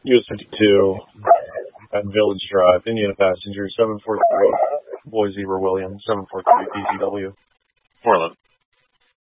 US 52 at Village Drive, Indiana passenger 743 Boise, Williams 743 PCW. Portland.